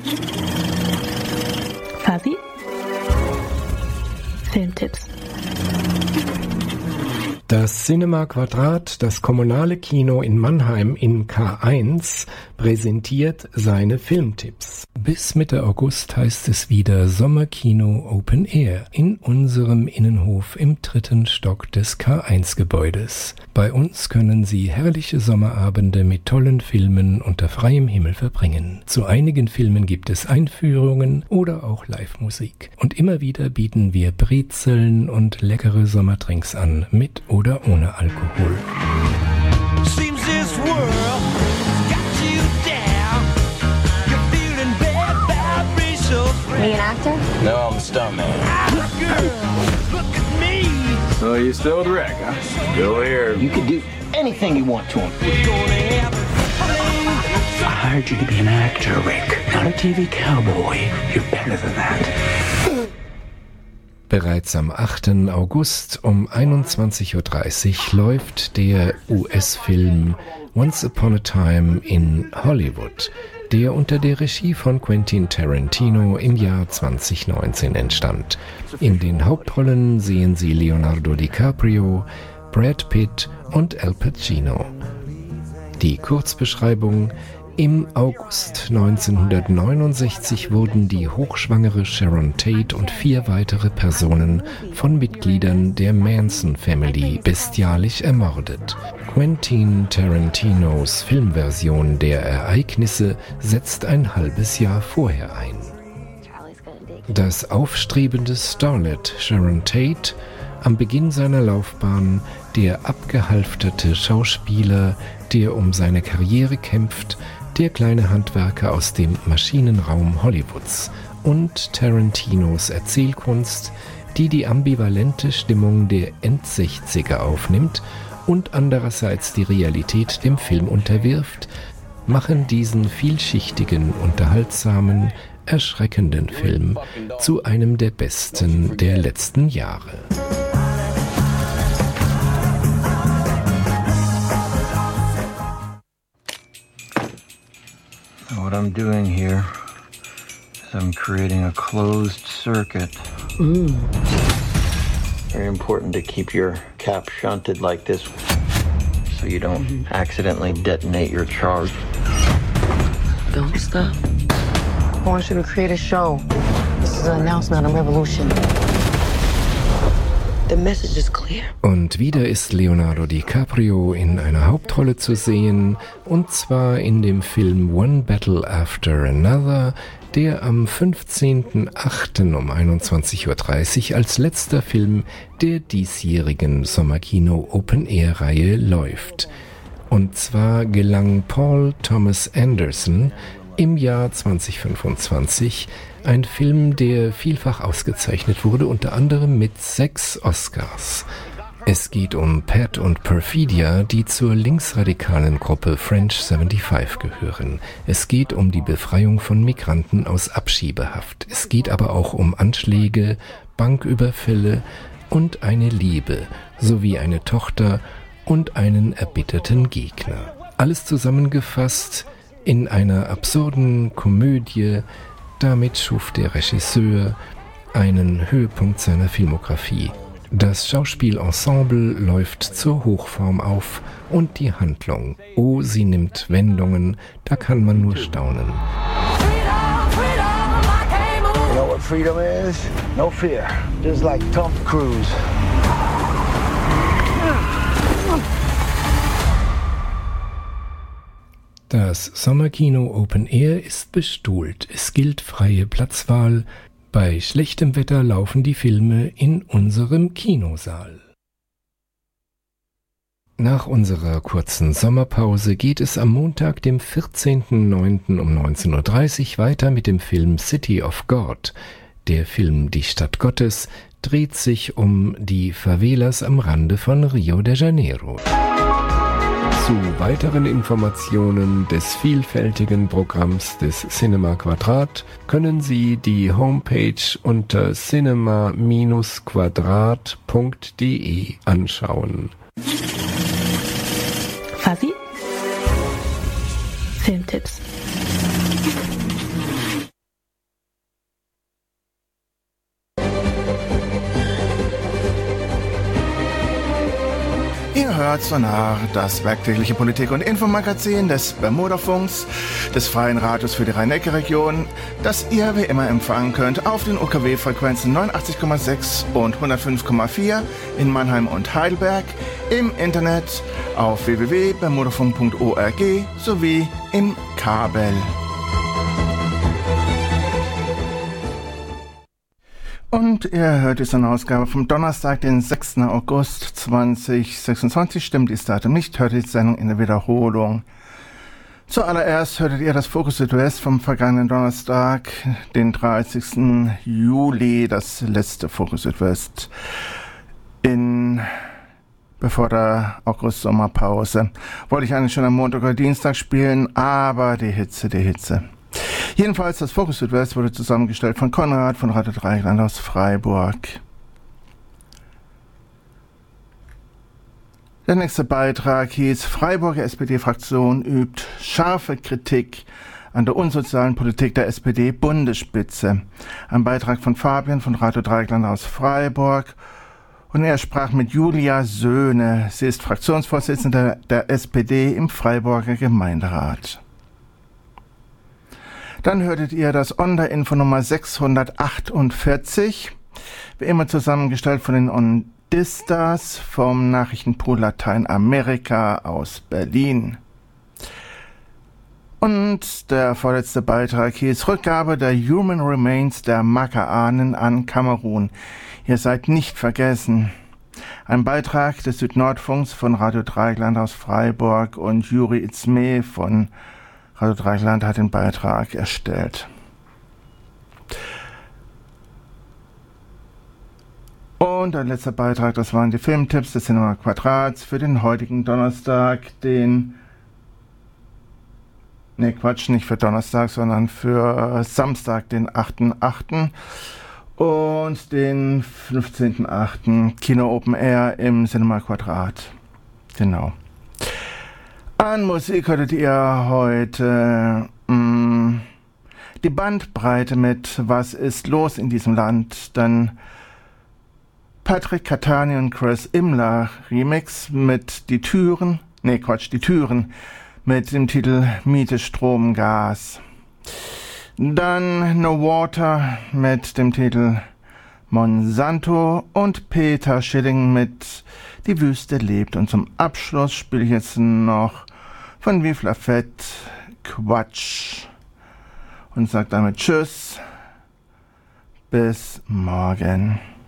Fuzzy? Filmtipps. Das Cinema Quadrat, das kommunale Kino in Mannheim in K1, präsentiert seine Filmtipps. Bis Mitte August heißt es wieder Sommerkino Open Air in unserem Innenhof im 3. Stock des K1-Gebäudes. Bei uns können Sie herrliche Sommerabende mit tollen Filmen unter freiem Himmel verbringen. Zu einigen Filmen gibt es Einführungen oder auch Live-Musik. Und immer wieder bieten wir Brezeln und leckere Sommerdrinks an, mit oder ohne Alkohol. Seems this world got you down. You're feeling bad vibrations. Are you an actor? No, I'm a stuntman. Girl, look at me. So you still with Rick, huh? Still here. You can do anything you want to him. We're gonna have I hired you to be an actor, Rick, not a TV cowboy. You're better than that. Bereits am 8. August um 21:30 Uhr läuft der US-Film Once Upon a Time in Hollywood, der unter der Regie von Quentin Tarantino im Jahr 2019 entstand. In den Hauptrollen sehen Sie Leonardo DiCaprio, Brad Pitt und Al Pacino. Die Kurzbeschreibung: Im August 1969 wurden die hochschwangere Sharon Tate und 4 weitere Personen von Mitgliedern der Manson Family bestialisch ermordet. Quentin Tarantinos Filmversion der Ereignisse setzt ein halbes Jahr vorher ein. Das aufstrebende Starlet Sharon Tate, am Beginn seiner Laufbahn der abgehalfterte Schauspieler, der um seine Karriere kämpft, der kleine Handwerker aus dem Maschinenraum Hollywoods, und Tarantinos Erzählkunst, die die ambivalente Stimmung der End-60er aufnimmt und andererseits die Realität dem Film unterwirft, machen diesen vielschichtigen, unterhaltsamen, erschreckenden Film zu einem der besten der letzten Jahre. What I'm doing here is I'm creating a closed circuit. Very important to keep your cap shunted like this so you don't accidentally detonate your charge. Don't stop. I want you to create a show. This is an announcement on revolution. The message is clear. Und wieder ist Leonardo DiCaprio in einer Hauptrolle zu sehen, und zwar in dem Film One Battle After Another, der am 15.08. um 21:30 Uhr als letzter Film der diesjährigen Sommerkino Open Air Reihe läuft. Und zwar gelang Paul Thomas Anderson im Jahr 2025 ein Film, der vielfach ausgezeichnet wurde, unter anderem mit 6 Oscars. Es geht um Pat und Perfidia, die zur linksradikalen Gruppe French 75 gehören. Es geht um die Befreiung von Migranten aus Abschiebehaft. Es geht aber auch um Anschläge, Banküberfälle und eine Liebe, sowie eine Tochter und einen erbitterten Gegner. Alles zusammengefasst in einer absurden Komödie. Damit schuf der Regisseur einen Höhepunkt seiner Filmografie. Das Schauspielensemble läuft zur Hochform auf und die Handlung, oh, sie nimmt Wendungen, da kann man nur staunen. You know what freedom is? No fear. Just like Tom Cruise. Das Sommerkino Open Air ist bestuhlt. Es gilt freie Platzwahl. Bei schlechtem Wetter laufen die Filme in unserem Kinosaal. Nach unserer kurzen Sommerpause geht es am Montag, dem 14.09. um 19:30 Uhr weiter mit dem Film City of God. Der Film Die Stadt Gottes dreht sich um die Favelas am Rande von Rio de Janeiro. Zu weiteren Informationen des vielfältigen Programms des Cinema Quadrat können Sie die Homepage unter cinema-quadrat.de anschauen. Fuzzy? Filmtipps. Ihr hört Sonar, das werktägliche Politik- und Infomagazin des Bermudafunks, des Freien Radios für die Rhein-Neckar-Region, das ihr wie immer empfangen könnt auf den UKW-Frequenzen 89,6 und 105,4 in Mannheim und Heidelberg, im Internet auf www.bermudafunk.org sowie im Kabel. Und ihr hört jetzt eine Ausgabe vom Donnerstag, den 6. August 2026. Stimmt das Datum nicht, hört die Sendung in der Wiederholung. Zuallererst hörtet ihr das Fokus Südwest vom vergangenen Donnerstag, den 30. Juli, das letzte Fokus Südwest bevor der August-Sommerpause. Wollte ich eigentlich schon am Montag oder Dienstag spielen, aber die Hitze. Jedenfalls, das Fokus Südwest wurde zusammengestellt von Konrad von Radio Dreieckland aus Freiburg. Der nächste Beitrag hieß: Freiburger SPD-Fraktion übt scharfe Kritik an der unsozialen Politik der SPD-Bundesspitze. Ein Beitrag von Fabian von Radio Dreieckland aus Freiburg. Und er sprach mit Julia Söhne. Sie ist Fraktionsvorsitzende der SPD im Freiburger Gemeinderat. Dann hörtet ihr das Onda-Info Nummer 648, wie immer zusammengestellt von den Ondistas vom Nachrichtenpool Lateinamerika aus Berlin. Und der vorletzte Beitrag hieß: Rückgabe der Human Remains der Makaanen an Kamerun. Ihr seid nicht vergessen. Ein Beitrag des Südnordfunks von Radio Dreieckland aus Freiburg, und Juri Itzme von Radio Dreieckland hat den Beitrag erstellt. Und ein letzter Beitrag, das waren die Filmtipps des Cinema Quadrats für den heutigen Donnerstag, nicht für Donnerstag, sondern für Samstag, den 8.8. und den 15.8. Kino Open Air im Cinema Quadrat. Genau. An Musik hörtet ihr heute die Bandbreite mit Was ist los in diesem Land? Dann Patrick Catani und Chris Imler Remix mit Die Türen mit dem Titel Miete, Strom, Gas. Dann No Water mit dem Titel Monsanto und Peter Schilling mit Die Wüste lebt. Und zum Abschluss spiele ich jetzt noch von Vive la Fête Quatsch und sage damit Tschüss, bis morgen.